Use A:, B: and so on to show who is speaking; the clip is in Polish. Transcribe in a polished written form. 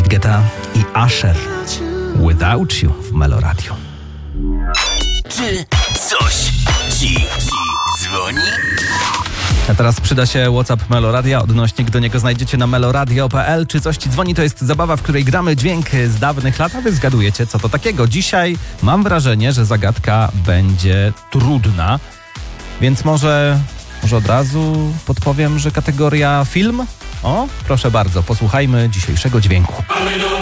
A: David Guetta i Usher. Without You w Melo Radio.
B: Czy coś ci dzwoni?
A: A teraz przyda się WhatsApp Melo Radia. Odnośnik do niego znajdziecie na meloradio.pl. Czy coś ci dzwoni? To jest zabawa, w której gramy dźwięk z dawnych lat, a wy zgadujecie, co to takiego. Dzisiaj mam wrażenie, że zagadka będzie trudna, więc może od razu podpowiem, że kategoria film? O, proszę bardzo, posłuchajmy dzisiejszego dźwięku.